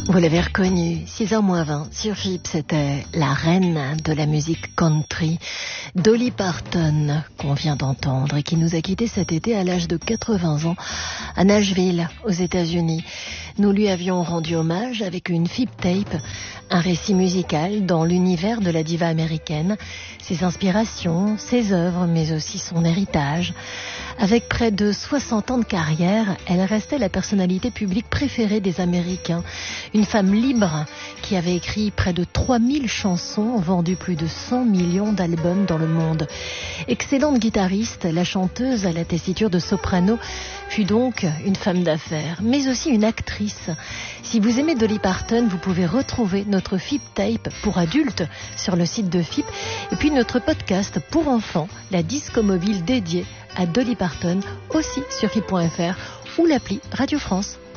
Vous l'avez reconnu, 6h-20 sur FIP, c'était la reine de la musique country, Dolly Parton, qu'on vient d'entendre et qui nous a quittés cet été à l'âge de 80 ans à Nashville, aux États-Unis. Nous lui avions rendu hommage avec une FIP tape, un récit musical dans l'univers de la diva américaine, ses inspirations, ses œuvres, mais aussi son héritage. Avec près de 60 ans de carrière, elle restait la personnalité publique préférée des Américains. Une femme libre qui avait écrit près de 3000 chansons, vendu plus de 100 millions d'albums dans le monde. Excellente guitariste, la chanteuse à la tessiture de soprano fut donc une femme d'affaires, mais aussi une actrice. Si vous aimez Dolly Parton, vous pouvez retrouver notre FIP Tape pour adultes sur le site de FIP et puis notre podcast pour enfants, la disco mobile dédiée à Dolly Parton, aussi sur FIP.fr ou l'appli Radio France.